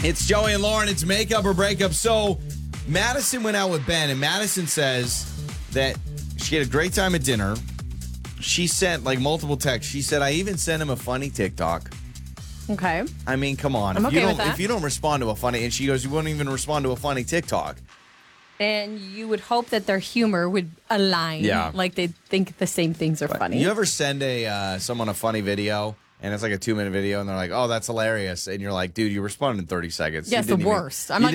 It's Joey and Lauren. It's makeup or breakup. So Madison went out with Ben, and Madison says that she had a great time at dinner. She sent like multiple texts. She said, I even sent him a funny TikTok. Okay. I mean, come on. I'm okay with that. If you don't respond to a funny, and she goes, you won't even respond to a funny TikTok. And you would hope that their humor would align. Yeah. Like they think the same things are funny. You ever send someone a funny video, and it's like a 2-minute video, and they're like, oh, that's hilarious. And you're like, dude, you responded in 30 seconds. Yes, You the didn't even- worst. I'm you like,